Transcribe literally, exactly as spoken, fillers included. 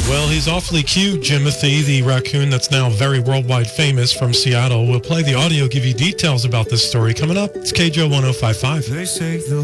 Well, he's awfully cute, Jimothy, the raccoon that's now very worldwide famous from Seattle. We'll play the audio, give you details about this story coming up. It's K J O one oh five point five. They say the